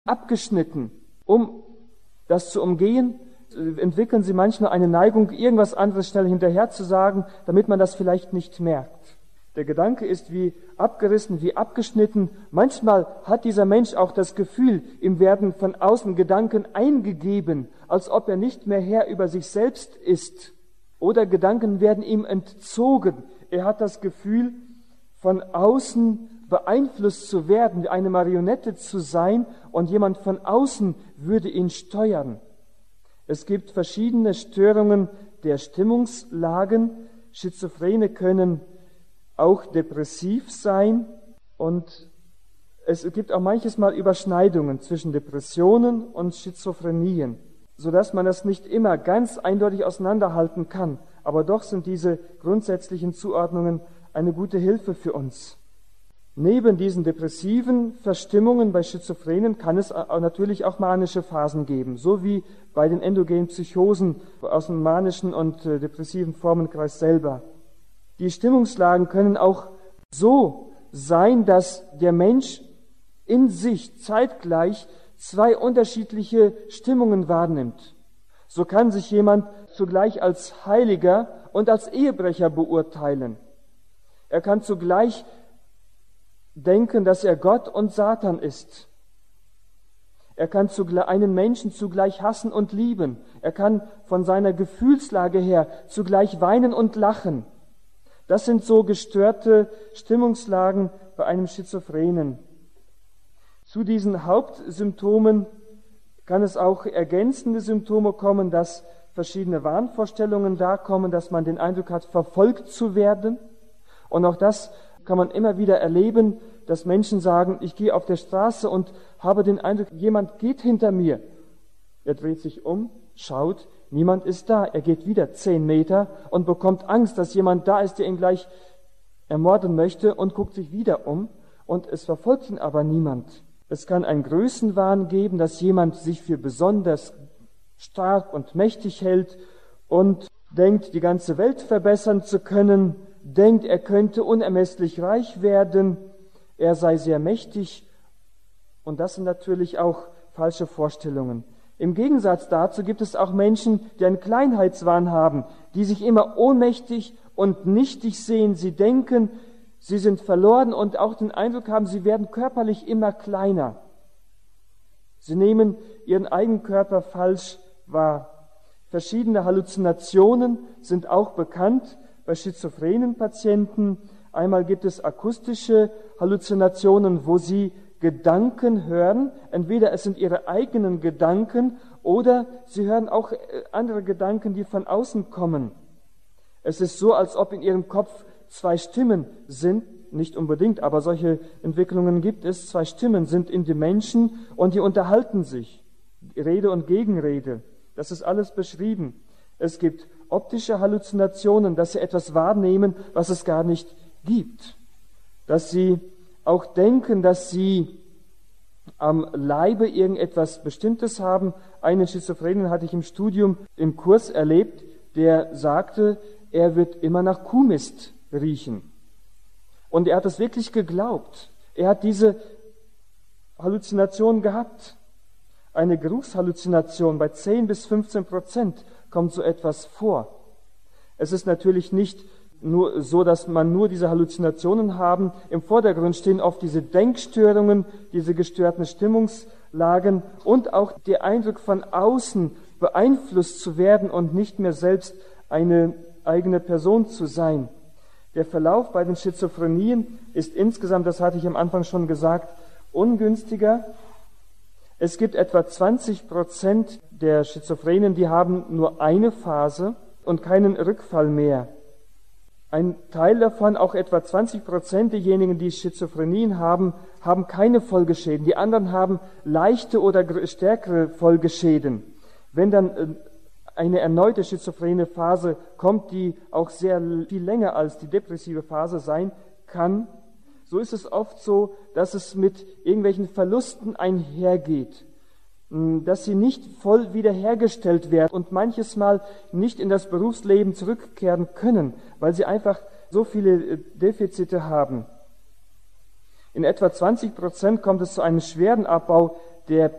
abgeschnitten. Um das zu umgehen, entwickeln sie manchmal eine Neigung, irgendwas anderes schnell hinterher zu sagen, damit man das vielleicht nicht merkt. Der Gedanke ist wie abgerissen, wie abgeschnitten. Manchmal hat dieser Mensch auch das Gefühl, ihm werden von außen Gedanken eingegeben, als ob er nicht mehr Herr über sich selbst ist. Oder Gedanken werden ihm entzogen. Er hat das Gefühl, von außen beeinflusst zu werden, wie eine Marionette zu sein, und jemand von außen würde ihn steuern. Es gibt verschiedene Störungen der Stimmungslagen. Schizophrene können auch depressiv sein, und es gibt auch manches Mal Überschneidungen zwischen Depressionen und Schizophrenien, sodass man das nicht immer ganz eindeutig auseinanderhalten kann. Aber doch sind diese grundsätzlichen Zuordnungen eine gute Hilfe für uns. Neben diesen depressiven Verstimmungen bei Schizophrenen kann es natürlich auch manische Phasen geben, so wie bei den endogenen Psychosen aus dem manischen und depressiven Formenkreis selber. Die Stimmungslagen können auch so sein, dass der Mensch in sich zeitgleich zwei unterschiedliche Stimmungen wahrnimmt. So kann sich jemand zugleich als Heiliger und als Ehebrecher beurteilen. Er kann zugleich denken, dass er Gott und Satan ist. Er kann einen Menschen zugleich hassen und lieben. Er kann von seiner Gefühlslage her zugleich weinen und lachen. Das sind so gestörte Stimmungslagen bei einem Schizophrenen. Zu diesen Hauptsymptomen kann es auch ergänzende Symptome kommen, dass verschiedene Wahnvorstellungen da kommen, dass man den Eindruck hat, verfolgt zu werden. Und auch das kann man immer wieder erleben, dass Menschen sagen, ich gehe auf der Straße und habe den Eindruck, jemand geht hinter mir. Er dreht sich um, schaut, niemand ist da. Er geht wieder 10 Meter und bekommt Angst, dass jemand da ist, der ihn gleich ermorden möchte, und guckt sich wieder um, und es verfolgt ihn aber niemand. Es kann einen Größenwahn geben, dass jemand sich für besonders stark und mächtig hält und denkt, die ganze Welt verbessern zu können, denkt, er könnte unermesslich reich werden, er sei sehr mächtig, und das sind natürlich auch falsche Vorstellungen. Im Gegensatz dazu gibt es auch Menschen, die einen Kleinheitswahn haben, die sich immer ohnmächtig und nichtig sehen. Sie denken, sie sind verloren und auch den Eindruck haben, sie werden körperlich immer kleiner. Sie nehmen ihren eigenen Körper falsch wahr. Verschiedene Halluzinationen sind auch bekannt bei schizophrenen Patienten. Einmal gibt es akustische Halluzinationen, wo sie Gedanken hören. Entweder es sind ihre eigenen Gedanken oder sie hören auch andere Gedanken, die von außen kommen. Es ist so, als ob in ihrem Kopf 2 Stimmen sind, nicht unbedingt, aber solche Entwicklungen gibt es. 2 Stimmen sind in dem Menschen und die unterhalten sich. Rede und Gegenrede. Das ist alles beschrieben. Es gibt optische Halluzinationen, dass sie etwas wahrnehmen, was es gar nicht gibt. Dass sie auch denken, dass sie am Leibe irgendetwas Bestimmtes haben. Einen Schizophrenen hatte ich im Studium, im Kurs erlebt, der sagte, er wird immer nach Kuhmist riechen. Und er hat es wirklich geglaubt. Er hat diese Halluzination gehabt. Eine Geruchshalluzination bei 10-15% kommt so etwas vor. Es ist natürlich nicht nur so, dass man nur diese Halluzinationen haben. Im Vordergrund stehen oft diese Denkstörungen, diese gestörten Stimmungslagen und auch der Eindruck von außen beeinflusst zu werden und nicht mehr selbst eine eigene Person zu sein. Der Verlauf bei den Schizophrenien ist insgesamt, das hatte ich am Anfang schon gesagt, ungünstiger. Es gibt etwa 20% der Schizophrenen, die haben nur eine Phase und keinen Rückfall mehr. Ein Teil davon, auch etwa 20% derjenigen, die Schizophrenien haben, haben keine Folgeschäden. Die anderen haben leichte oder stärkere Folgeschäden. Wenn dann eine erneute schizophrene Phase kommt, die auch sehr viel länger als die depressive Phase sein kann, so ist es oft so, dass es mit irgendwelchen Verlusten einhergeht, dass sie nicht voll wiederhergestellt werden und manches Mal nicht in das Berufsleben zurückkehren können, weil sie einfach so viele Defizite haben. In etwa 20% kommt es zu einem schweren Abbau der